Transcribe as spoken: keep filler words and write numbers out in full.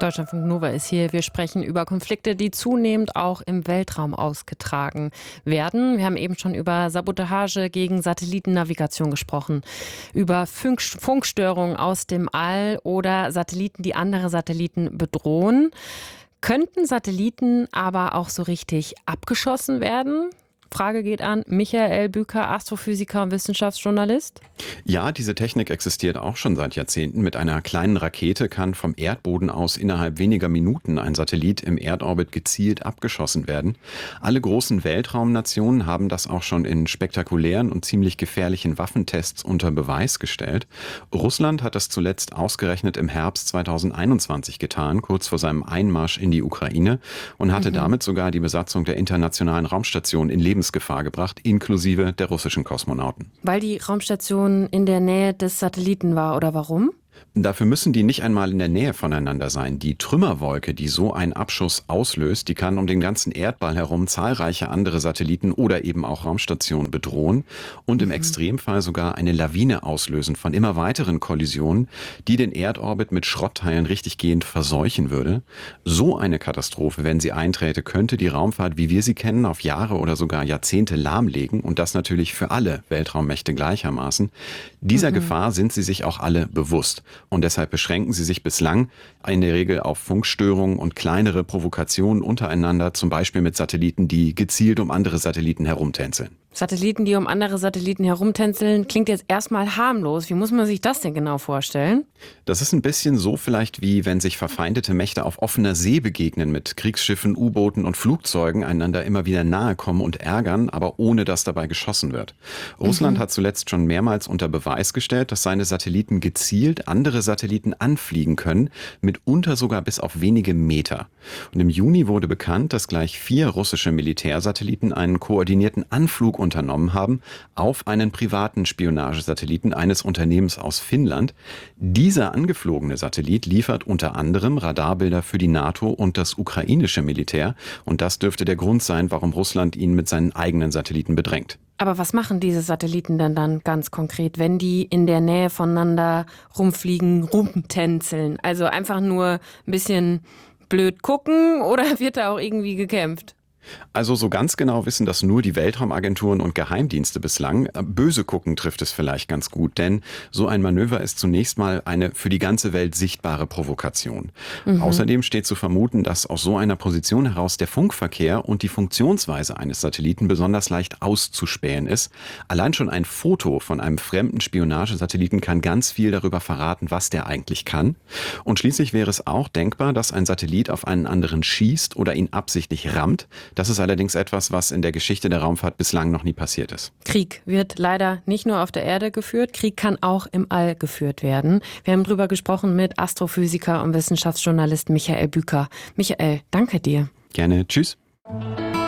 Deutschlandfunk Nova ist hier. Wir sprechen über Konflikte, die zunehmend auch im Weltraum ausgetragen werden. Wir haben eben schon über Sabotage gegen Satellitennavigation gesprochen, über Funk- Funkstörungen aus dem All oder Satelliten, die andere Satelliten bedrohen. Könnten Satelliten aber auch so richtig abgeschossen werden? Frage geht an Michael Büker, Astrophysiker und Wissenschaftsjournalist. Ja, diese Technik existiert auch schon seit Jahrzehnten. Mit einer kleinen Rakete kann vom Erdboden aus innerhalb weniger Minuten ein Satellit im Erdorbit gezielt abgeschossen werden. Alle großen Weltraumnationen haben das auch schon in spektakulären und ziemlich gefährlichen Waffentests unter Beweis gestellt. Russland hat das zuletzt ausgerechnet im Herbst zweitausendeinundzwanzig getan, kurz vor seinem Einmarsch in die Ukraine, und hatte mhm. damit sogar die Besatzung der internationalen Raumstation in Lebensgefahr gebracht, inklusive der russischen Kosmonauten. Weil die Raumstation in der Nähe des Satelliten war, oder warum? Dafür müssen die nicht einmal in der Nähe voneinander sein. Die Trümmerwolke, die so ein Abschuss auslöst, die kann um den ganzen Erdball herum zahlreiche andere Satelliten oder eben auch Raumstationen bedrohen und im mhm. Extremfall sogar eine Lawine auslösen von immer weiteren Kollisionen, die den Erdorbit mit Schrottteilen richtiggehend verseuchen würde. So eine Katastrophe, wenn sie einträte, könnte die Raumfahrt, wie wir sie kennen, auf Jahre oder sogar Jahrzehnte lahmlegen, und das natürlich für alle Weltraummächte gleichermaßen. Dieser mhm. Gefahr sind sie sich auch alle bewusst. Und deshalb beschränken sie sich bislang in der Regel auf Funkstörungen und kleinere Provokationen untereinander, zum Beispiel mit Satelliten, die gezielt um andere Satelliten herumtänzeln. Satelliten, die um andere Satelliten herumtänzeln, klingt jetzt erstmal harmlos. Wie muss man sich das denn genau vorstellen? Das ist ein bisschen so vielleicht, wie wenn sich verfeindete Mächte auf offener See begegnen, mit Kriegsschiffen, U-Booten und Flugzeugen einander immer wieder nahe kommen und ärgern, aber ohne dass dabei geschossen wird. Russland mhm. hat zuletzt schon mehrmals unter Beweis gestellt, dass seine Satelliten gezielt andere Satelliten anfliegen können, mitunter sogar bis auf wenige Meter. Und im Juni wurde bekannt, dass gleich vier russische Militärsatelliten einen koordinierten Anflug unternommen haben auf einen privaten Spionagesatelliten eines Unternehmens aus Finnland. Dieser angeflogene Satellit liefert unter anderem Radarbilder für die NATO und das ukrainische Militär, und das dürfte der Grund sein, warum Russland ihn mit seinen eigenen Satelliten bedrängt. Aber was machen diese Satelliten denn dann ganz konkret, wenn die in der Nähe voneinander rumfliegen, rumtänzeln? Also einfach nur ein bisschen blöd gucken, oder wird da auch irgendwie gekämpft? Also so ganz genau wissen das nur die Weltraumagenturen und Geheimdienste bislang. Böse gucken trifft es vielleicht ganz gut, denn so ein Manöver ist zunächst mal eine für die ganze Welt sichtbare Provokation. Mhm. Außerdem steht zu vermuten, dass aus so einer Position heraus der Funkverkehr und die Funktionsweise eines Satelliten besonders leicht auszuspähen ist. Allein schon ein Foto von einem fremden Spionagesatelliten kann ganz viel darüber verraten, was der eigentlich kann. Und schließlich wäre es auch denkbar, dass ein Satellit auf einen anderen schießt oder ihn absichtlich rammt. Das ist allerdings etwas, was in der Geschichte der Raumfahrt bislang noch nie passiert ist. Krieg wird leider nicht nur auf der Erde geführt, Krieg kann auch im All geführt werden. Wir haben drüber gesprochen mit Astrophysiker und Wissenschaftsjournalist Michael Büker. Michael, danke dir. Gerne. Tschüss.